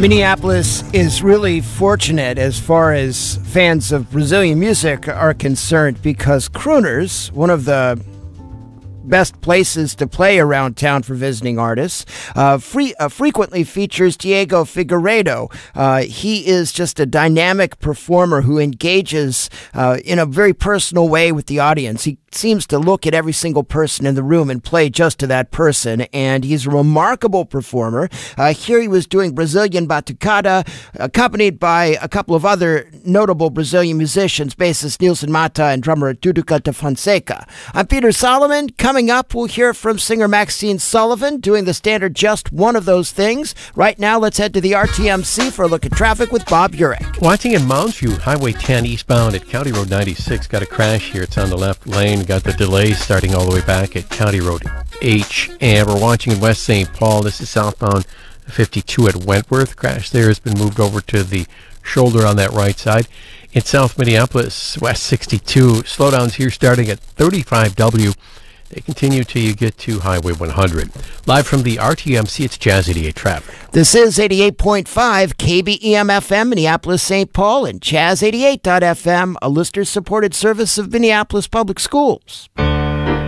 Minneapolis is really fortunate as far as fans of Brazilian music are concerned because Crooners, one of the best places to play around town for visiting artists, frequently features Diego Figueiredo. He is just a dynamic performer who engages in a very personal way with the audience. He seems to look at every single person in the room and play just to that person, and he's a remarkable performer. Here he was doing Brazilian batucada, accompanied by a couple of other notable Brazilian musicians, bassist Nilson Mata and drummer Duduca de Fonseca. I'm Peter Solomon. Coming up, we'll hear from singer Maxine Sullivan doing the standard Just One of Those Things. Right now, let's head to the RTMC for a look at traffic with Bob Urich. Watching in Mounds View, Highway 10 eastbound at County Road 96. Got a crash here. It's on the left lane. Got the delay starting all the way back at County Road H. And we're watching in West St. Paul. This is southbound 52 at Wentworth. Crash there has been moved over to the shoulder on that right side. In South Minneapolis, West 62. Slowdowns here starting at 35W. They continue till you get to Highway 100. Live from the RTMC, it's Jazz 88 traffic. This is 88.5 KBEM-FM, Minneapolis, St. Paul, and Jazz 88.FM, a listener-supported service of Minneapolis Public Schools.